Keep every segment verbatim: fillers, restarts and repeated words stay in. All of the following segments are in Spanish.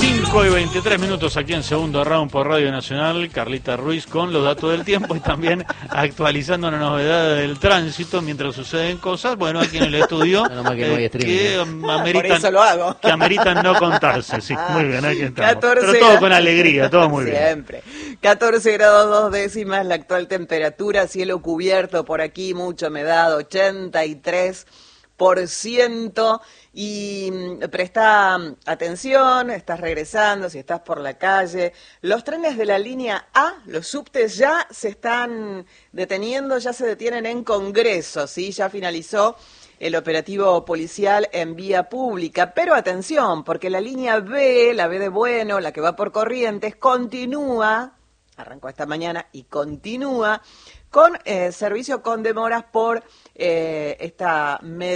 cinco y veintitrés minutos aquí en Segundo Round por Radio Nacional. Carlita Ruiz con los datos del tiempo y también actualizando una novedad del tránsito mientras suceden cosas. Bueno, aquí en el estudio no, no, que, no eh, que, ameritan, Por eso lo hago. que ameritan no contarse. Sí, muy bien, aquí estamos. catorce Pero todo con alegría, todo muy Siempre. bien. Siempre. catorce grados dos décimas la actual temperatura, cielo cubierto por aquí, mucha humedad, ochenta y tres por ciento. Y presta atención, estás regresando, si estás por la calle. Los trenes de la línea A, los subtes, ya se están deteniendo, ya se detienen en Congreso, ¿sí? Ya finalizó el operativo policial en vía pública. Pero atención, porque la línea B, la B de Bueno, la que va por Corrientes, continúa, arrancó esta mañana y continúa, con eh, servicio con demoras por eh, esta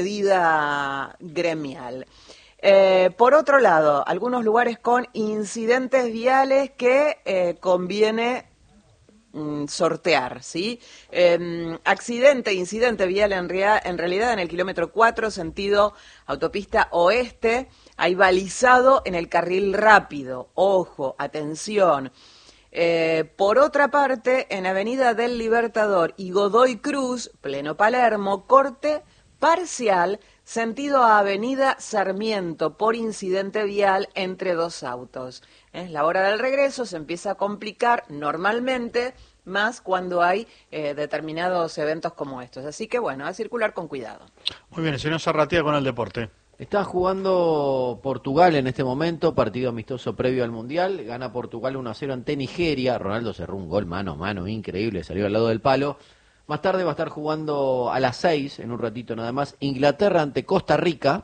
medida gremial. Eh, por otro lado, algunos lugares con incidentes viales que eh, conviene mm, sortear, ¿sí? Eh, accidente, incidente vial en, rea, en realidad en el kilómetro cuatro, sentido autopista oeste, hay balizado en el carril rápido. Ojo, atención. Eh, por otra parte, en Avenida del Libertador y Godoy Cruz, pleno Palermo, corte parcial, sentido a Avenida Sarmiento, por incidente vial entre dos autos. Es la hora del regreso, se empieza a complicar normalmente, más cuando hay eh, determinados eventos como estos. Así que bueno, a circular con cuidado. Muy bien, el señor Zarratea con el deporte. Está jugando Portugal en este momento, partido amistoso previo al Mundial. Gana Portugal uno a cero ante Nigeria. Ronaldo cerró un gol mano a mano, increíble, salió al lado del palo. Más tarde va a estar jugando a las seis, en un ratito nada más, Inglaterra ante Costa Rica.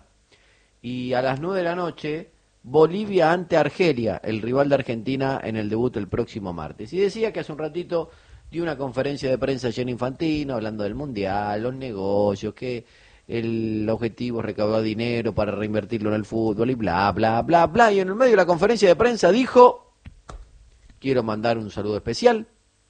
Y a las nueve de la noche, Bolivia ante Argelia, el rival de Argentina en el debut el próximo martes. Y decía que hace un ratito dio una conferencia de prensa Gianni Infantino, hablando del Mundial, los negocios, que el objetivo es recaudar dinero para reinvertirlo en el fútbol y bla, bla, bla, bla. Y en el medio de la conferencia de prensa dijo: quiero mandar un saludo especial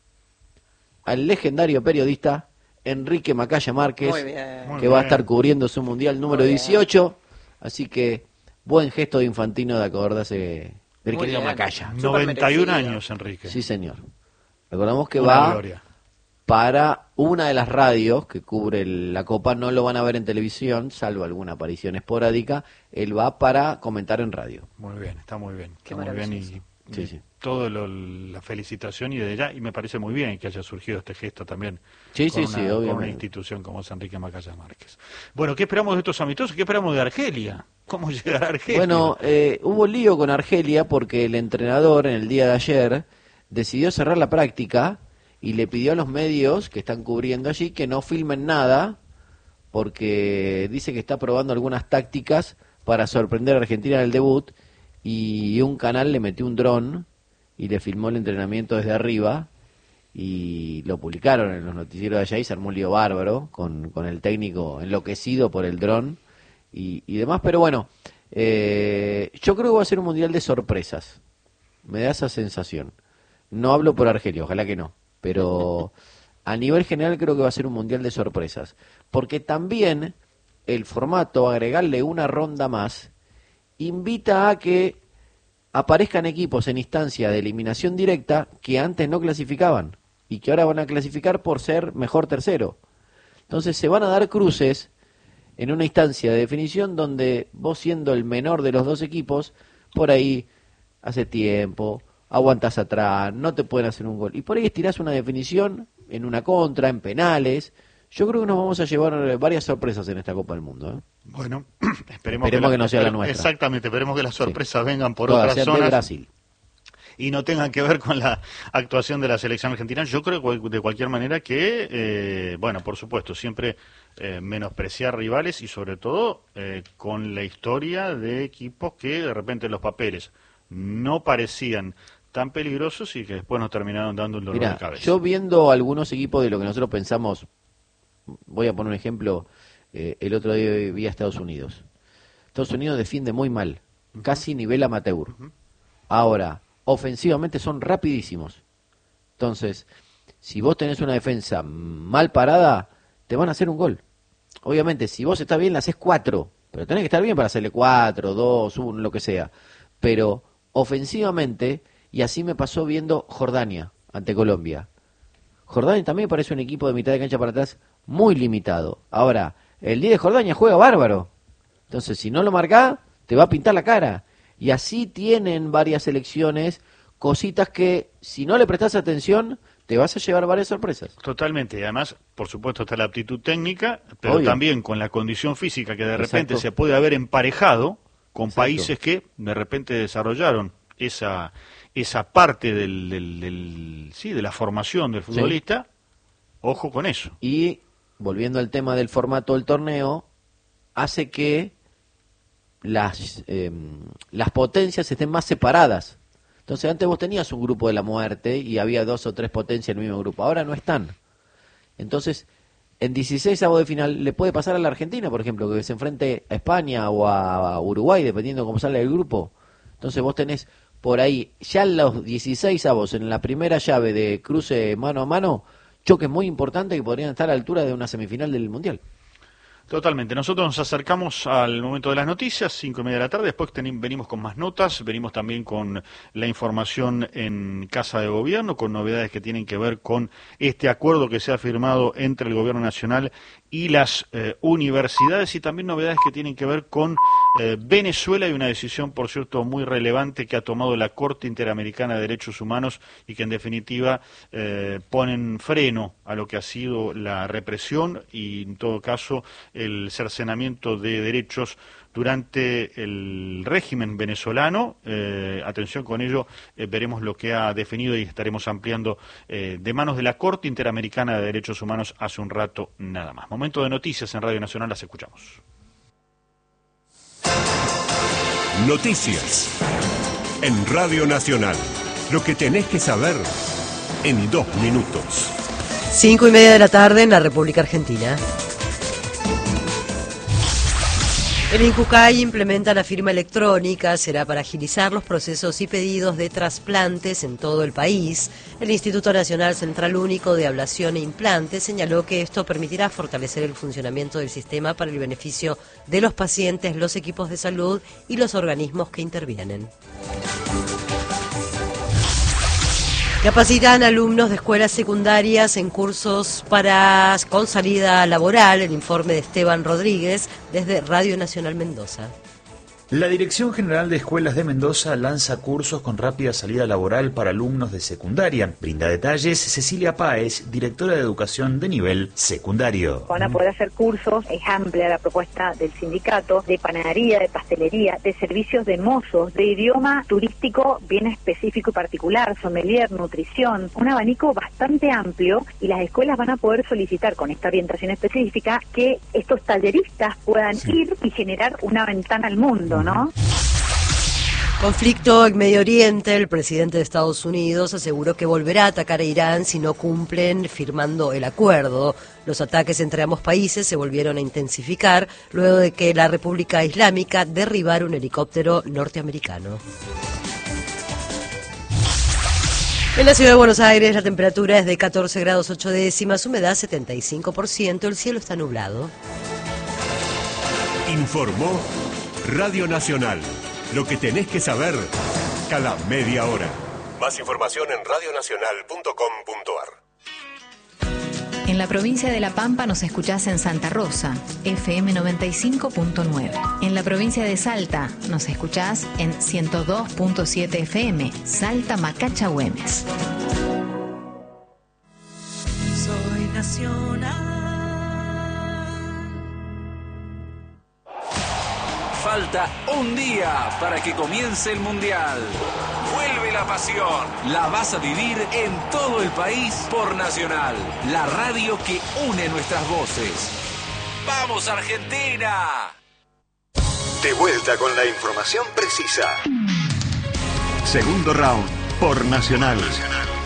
al legendario periodista Enrique Macaya Márquez, Muy bien. Muy que va a bien. estar cubriendo su Mundial número dieciocho. Así que buen gesto de Infantino de acordarse del Muy querido bien. Macaya. noventa y un merecido. años, Enrique. Sí, señor. Recordamos que Una va gloria. para una de las radios que cubre el- la Copa. No lo van a ver en televisión, salvo alguna aparición esporádica. Él va para comentar en radio. Muy bien, está muy bien. Qué Está muy bien y, maravilloso. y Sí, sí. todo lo, la felicitación y de ella, y me parece muy bien que haya surgido este gesto también Sí, con, sí, una, sí, con una obviamente. institución como es Enrique Macaya Márquez. Bueno, ¿qué esperamos de estos amistosos? ¿Qué esperamos de Argelia? ¿Cómo llegará Argelia? Bueno, eh, hubo lío con Argelia porque el entrenador en el día de ayer decidió cerrar la práctica y le pidió a los medios que están cubriendo allí que no filmen nada porque dice que está probando algunas tácticas para sorprender a Argentina en el debut, y un canal le metió un dron y le filmó el entrenamiento desde arriba y lo publicaron en los noticieros de allá y se armó un lío bárbaro con, con el técnico enloquecido por el dron y, y demás. Pero bueno, eh, yo creo que va a ser un mundial de sorpresas, me da esa sensación. No hablo por Argelia, ojalá que no, pero a nivel general creo que va a ser un mundial de sorpresas, porque también el formato, agregarle una ronda más, invita a que aparezcan equipos en instancia de eliminación directa que antes no clasificaban y que ahora van a clasificar por ser mejor tercero. Entonces se van a dar cruces en una instancia de definición donde vos, siendo el menor de los dos equipos, por ahí hace tiempo, aguantás atrás, no te pueden hacer un gol, y por ahí estirás una definición en una contra, en penales. Yo creo que nos vamos a llevar varias sorpresas en esta Copa del Mundo, ¿eh? Bueno, esperemos, Esperemos que, la- que no sea la espere- nuestra. Exactamente, esperemos que las sorpresas vengan por Puede otras ser de zonas Brasil. y no tengan que ver con la actuación de la selección argentina. Yo creo cual- de cualquier manera que, eh, bueno, por supuesto, siempre eh, menospreciar rivales y sobre todo eh, con la historia de equipos que de repente en los papeles no parecían tan peligrosos y que después nos terminaron dando un dolor Mirá, de cabeza. yo viendo algunos equipos de lo que nosotros pensamos, voy a poner un ejemplo, eh, el otro día vi a Estados Unidos. Estados Unidos defiende muy mal, casi nivel amateur. Ahora, ofensivamente son rapidísimos. Entonces, si vos tenés una defensa mal parada, te van a hacer un gol. Obviamente, si vos estás bien, le haces cuatro, pero tenés que estar bien para hacerle cuatro, dos, uno, lo que sea. Pero ofensivamente, y así me pasó viendo Jordania ante Colombia. Jordania también parece un equipo de mitad de cancha para atrás muy limitado. Ahora, el diez de Jordania juega bárbaro. Entonces, si no lo marcás, te va a pintar la cara. Y así tienen varias selecciones, cositas que si no le prestás atención, te vas a llevar varias sorpresas. Totalmente, y además, por supuesto, está la aptitud técnica, pero Obvio. también con la condición física que de repente Exacto. se puede haber emparejado con Exacto. países que de repente desarrollaron esa esa parte del, del, del sí de la formación del futbolista. Sí. Ojo con eso. Y volviendo al tema del formato del torneo, hace que las eh, las potencias estén más separadas. Entonces antes vos tenías un grupo de la muerte y había dos o tres potencias en el mismo grupo, ahora no están. Entonces, en dieciséis avos de final le puede pasar a la Argentina, por ejemplo, que se enfrente a España o a Uruguay, dependiendo cómo sale el grupo. Entonces vos tenés por ahí, ya en los dieciséis avos, en la primera llave de cruce mano a mano, choques muy importantes que podrían estar a la altura de una semifinal del Mundial. Totalmente. Nosotros nos acercamos al momento de las noticias, cinco y media de la tarde, después ten, venimos con más notas, venimos también con la información en Casa de Gobierno, con novedades que tienen que ver con este acuerdo que se ha firmado entre el Gobierno Nacional y las eh, universidades, y también novedades que tienen que ver con eh, Venezuela y una decisión, por cierto, muy relevante que ha tomado la Corte Interamericana de Derechos Humanos y que en definitiva eh, ponen freno a lo que ha sido la represión y en todo caso el cercenamiento de derechos durante el régimen venezolano. Eh, atención con ello, eh, veremos lo que ha definido y estaremos ampliando eh, de manos de la Corte Interamericana de Derechos Humanos hace un rato nada más. Momento de noticias en Radio Nacional, las escuchamos. Noticias en Radio Nacional. Lo que tenés que saber en dos minutos. Cinco y media de la tarde en la República Argentina. El INCUCAI implementa la firma electrónica, será para agilizar los procesos y pedidos de trasplantes en todo el país. El Instituto Nacional Central Único de Ablación e Implantes señaló que esto permitirá fortalecer el funcionamiento del sistema para el beneficio de los pacientes, los equipos de salud y los organismos que intervienen. Capacitan alumnos de escuelas secundarias en cursos para con salida laboral. El informe de Esteban Rodríguez desde Radio Nacional Mendoza. La Dirección General de Escuelas de Mendoza lanza cursos con rápida salida laboral para alumnos de secundaria. Brinda detalles Cecilia Páez, directora de Educación de nivel secundario. Van a poder hacer cursos, es amplia la propuesta del sindicato, de panadería, de pastelería, de servicios de mozos, de idioma turístico bien específico y particular, sommelier, nutrición, un abanico bastante amplio, y las escuelas van a poder solicitar con esta orientación específica que estos talleristas puedan sí. ir y generar una ventana al mundo, ¿no? Conflicto en Medio Oriente. El presidente de Estados Unidos aseguró que volverá a atacar a Irán si no cumplen firmando el acuerdo. Los ataques entre ambos países se volvieron a intensificar luego de que la República Islámica derribara un helicóptero norteamericano. En la ciudad de Buenos Aires la temperatura es de catorce grados ocho décimas, humedad setenta y cinco por ciento, el cielo está nublado. Informó Radio Nacional. Lo que tenés que saber cada media hora. Más información en radio nacional punto com punto a r. En la provincia de La Pampa nos escuchás en Santa Rosa, F M noventa y cinco punto nueve. En la provincia de Salta nos escuchás en ciento dos punto siete F M, Salta Macacha Güemes. Soy nacional. Falta un día para que comience el Mundial. Vuelve la pasión. La vas a vivir en todo el país por Nacional, la radio que une nuestras voces. ¡Vamos, Argentina! De vuelta con la información precisa. Segundo round por Nacional.